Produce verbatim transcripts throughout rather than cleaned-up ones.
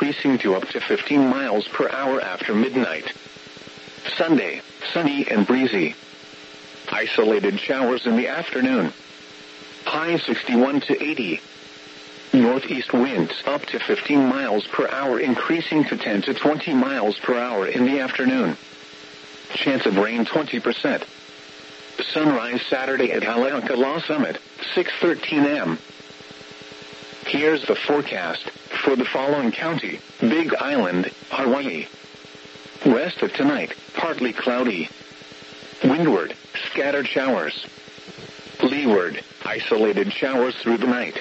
increasing to up to fifteen miles per hour after midnight. Sunday, sunny and breezy. Isolated showers in the afternoon. High sixty-one to eighty. Northeast winds up to fifteen miles per hour, increasing to ten to twenty miles per hour in the afternoon. Chance of rain twenty percent. Sunrise Saturday at Haleakala Summit, six thirteen a m Here's the forecast for the following county: Big Island, Hawaii. Rest of tonight, partly cloudy. Windward, scattered showers. Leeward, isolated showers through the night.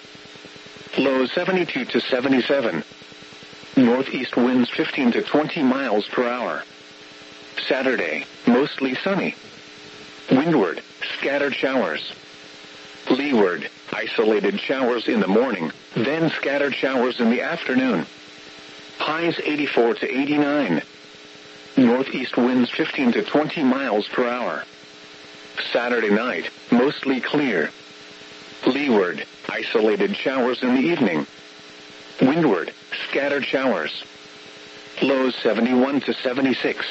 Low seventy-two to seventy-seven. Northeast winds fifteen to twenty miles per hour. Saturday, mostly sunny. Windward, scattered showers. Leeward, isolated showers in the morning, then scattered showers in the afternoon. Highs eighty-four to eighty-nine. Northeast winds fifteen to twenty miles per hour. Saturday night, mostly clear. Leeward, isolated showers in the evening. Windward, scattered showers. Lows seventy-one to seventy-six.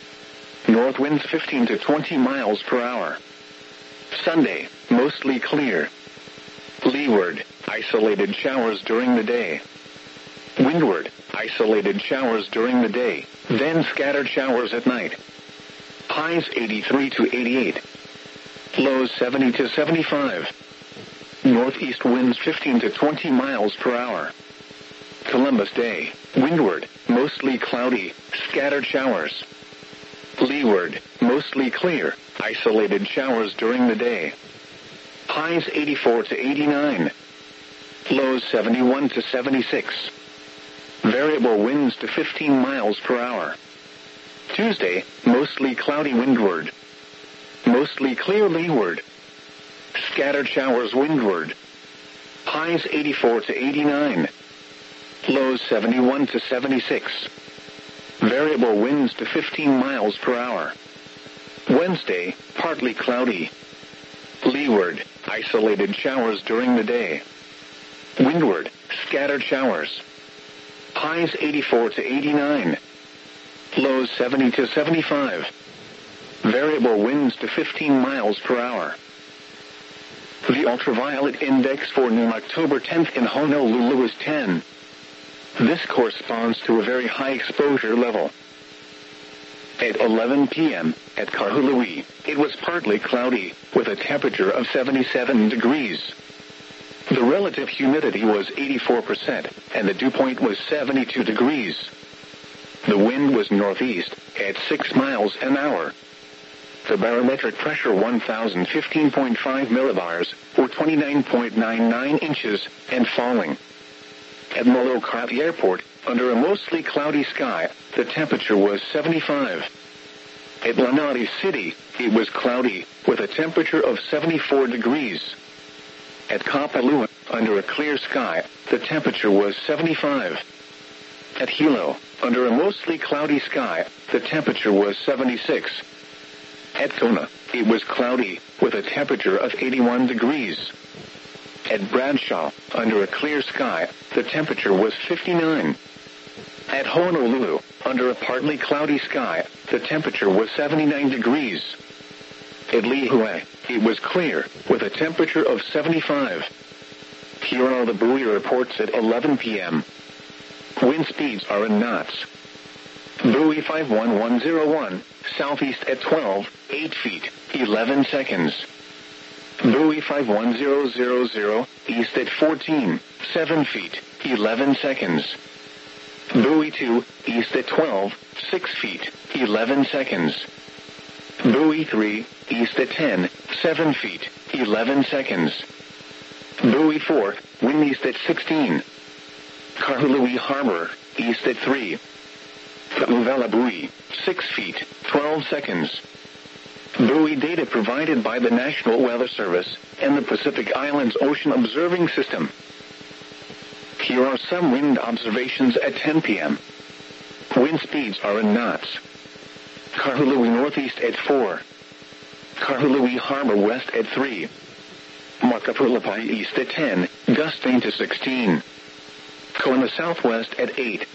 North winds fifteen to twenty miles per hour. Sunday, mostly clear. Leeward, isolated showers during the day. Windward, isolated showers during the day, then scattered showers at night. Highs eighty-three to eighty-eight. Lows seventy to seventy-five. Northeast winds fifteen to twenty miles per hour. Columbus Day, windward, mostly cloudy, scattered showers. Leeward, mostly clear, isolated showers during the day. Highs eighty-four to eighty-nine. Lows seventy-one to seventy-six. Variable winds to fifteen miles per hour. Tuesday, mostly cloudy windward. Mostly clear leeward. Scattered showers windward. Highs eighty-four to eighty-nine. Lows seventy-one to seventy-six. Variable winds to fifteen miles per hour. Wednesday, partly cloudy. Leeward, isolated showers during the day. Windward, scattered showers. Highs eighty-four to eighty-nine. Lows seventy to seventy-five. Variable winds to fifteen miles per hour. The ultraviolet index for noon October tenth in Honolulu is ten. This corresponds to a very high exposure level. At eleven p m at Kahului, it was partly cloudy, with a temperature of seventy-seven degrees. The relative humidity was eighty-four percent, and the dew point was seventy-two degrees. The wind was northeast, at six miles an hour. The barometric pressure one thousand fifteen point five millibars, or twenty-nine point nine nine inches, and falling. At Molokai Airport, under a mostly cloudy sky, the temperature was seventy-five. At Lanai City, it was cloudy, with a temperature of seventy-four degrees. At Kapalua, under a clear sky, the temperature was seventy-five. At Hilo, under a mostly cloudy sky, the temperature was seventy-six. At Kona, it was cloudy, with a temperature of eighty-one degrees. At Bradshaw, under a clear sky, the temperature was fifty-nine. At Honolulu, under a partly cloudy sky, the temperature was seventy-nine degrees. At Lihue, it was clear, with a temperature of seventy-five. Here are the buoy reports at eleven p m Wind speeds are in knots. Buoy five one one zero one, southeast at twelve, eight feet, eleven seconds. Buoy five one zero zero zero, east at fourteen, seven feet, eleven seconds. Buoy two, east at twelve, six feet, eleven seconds. Buoy three, east at ten, seven feet, eleven seconds. Buoy four, wind east at sixteen. Kahului Harbor, east at three. Kauvela Buoy, six feet, twelve seconds. Buoy data provided by the National Weather Service and the Pacific Islands Ocean Observing System. Here are some wind observations at ten p m Wind speeds are in knots. Kahului northeast at four. Kahului Harbor west at three. Makapulapai east at ten, gusting to sixteen. Kona southwest at eight.